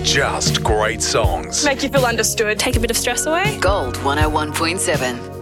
just great songs. Make you feel understood. Take a bit of stress away. Gold 101.7.